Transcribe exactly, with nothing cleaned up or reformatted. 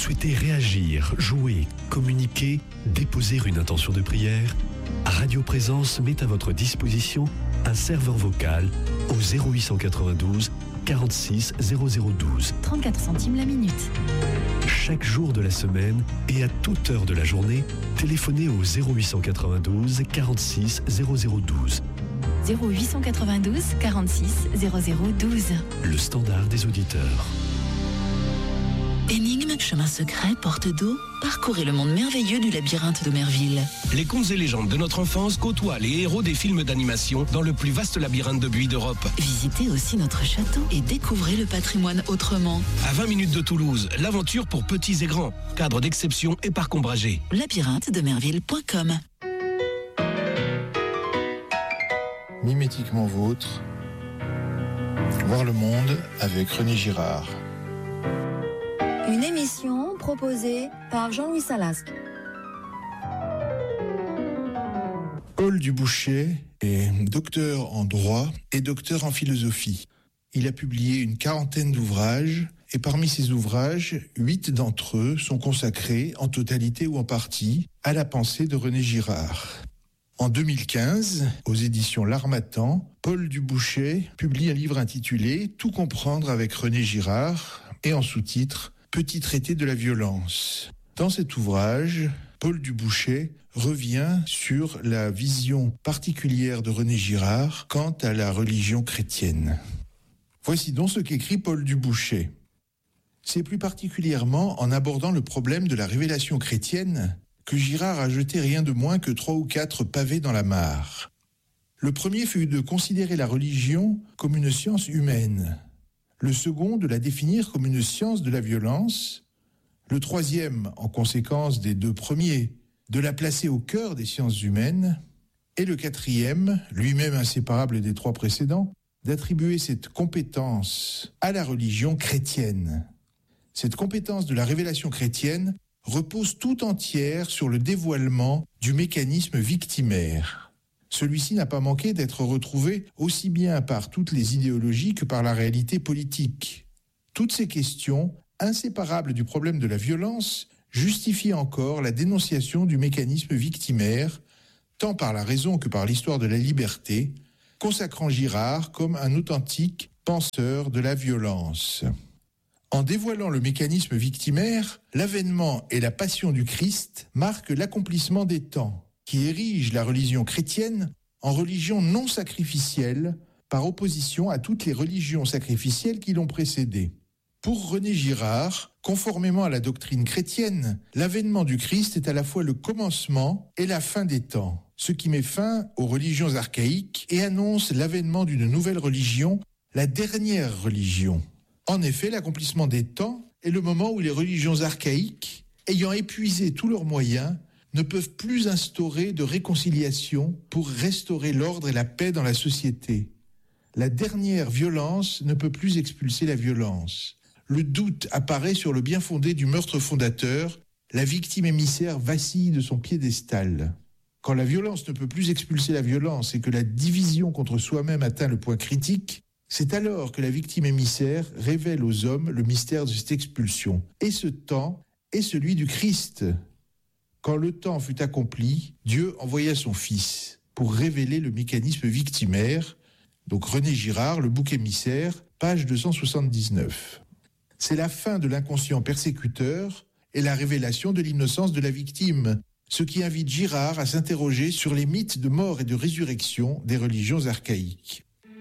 souhaitez réagir, jouer, communiquer, déposer une intention de prière, Radio Présence met à votre disposition un serveur vocal au zéro huit cent quatre-vingt-douze quarante-six zéro zéro douze. trente-quatre centimes la minute. Chaque jour de la semaine et à toute heure de la journée, téléphonez au zéro huit cent quatre-vingt-douze quarante-six zéro zéro douze. zéro huit cent quatre-vingt-douze quarante-six zéro zéro douze. Le standard des auditeurs. Énigme, chemin secret, porte d'eau, parcourez le monde merveilleux du labyrinthe d'Omerville. Les contes et légendes de notre enfance côtoient les héros des films d'animation dans le plus vaste labyrinthe de buis d'Europe. Visitez aussi notre château et découvrez le patrimoine autrement. À vingt minutes de Toulouse, l'aventure pour petits et grands. Cadre d'exception et parc ombragé. labyrinthe demerville point com. Mimétiquement vôtre, voir le monde avec René Girard. Une émission proposée par Jean-Louis Salasque. Paul Dubouchet est docteur en droit et docteur en philosophie. Il a publié une quarantaine d'ouvrages et parmi ces ouvrages, huit d'entre eux sont consacrés, en totalité ou en partie, à la pensée de René Girard. En deux mille quinze, aux éditions L'Harmattan, Paul Dubouchet publie un livre intitulé « Tout comprendre avec René Girard » et en sous-titre « Petit traité de la violence ». Dans cet ouvrage, Paul Dubouchet revient sur la vision particulière de René Girard quant à la religion chrétienne. Voici donc ce qu'écrit Paul Dubouchet. C'est plus particulièrement en abordant le problème de la révélation chrétienne que Girard a jeté rien de moins que trois ou quatre pavés dans la mare. Le premier fut de considérer la religion comme une science humaine. Le second, de la définir comme une science de la violence. Le troisième, en conséquence des deux premiers, de la placer au cœur des sciences humaines. Et le quatrième, lui-même inséparable des trois précédents, d'attribuer cette compétence à la religion chrétienne. Cette compétence de la révélation chrétienne repose tout entière sur le dévoilement du mécanisme victimaire. Celui-ci n'a pas manqué d'être retrouvé aussi bien par toutes les idéologies que par la réalité politique. Toutes ces questions, inséparables du problème de la violence, justifient encore la dénonciation du mécanisme victimaire, tant par la raison que par l'histoire de la liberté, consacrant Girard comme un authentique penseur de la violence. En dévoilant le mécanisme victimaire, l'avènement et la passion du Christ marquent l'accomplissement des temps, qui érige la religion chrétienne en religion non sacrificielle, par opposition à toutes les religions sacrificielles qui l'ont précédée. Pour René Girard, conformément à la doctrine chrétienne, l'avènement du Christ est à la fois le commencement et la fin des temps, ce qui met fin aux religions archaïques et annonce l'avènement d'une nouvelle religion, la dernière religion. En effet, l'accomplissement des temps est le moment où les religions archaïques, ayant épuisé tous leurs moyens, ne peuvent plus instaurer de réconciliation pour restaurer l'ordre et la paix dans la société. La dernière violence ne peut plus expulser la violence. Le doute apparaît sur le bien fondé du meurtre fondateur, la victime émissaire vacille de son piédestal. Quand la violence ne peut plus expulser la violence et que la division contre soi-même atteint le point critique, c'est alors que la victime émissaire révèle aux hommes le mystère de cette expulsion. Et ce temps est celui du Christ. Quand le temps fut accompli, Dieu envoya son Fils pour révéler le mécanisme victimaire. Donc René Girard, Le bouc émissaire, page deux cent soixante-dix-neuf. C'est la fin de l'inconscient persécuteur et la révélation de l'innocence de la victime, ce qui invite Girard à s'interroger sur les mythes de mort et de résurrection des religions archaïques.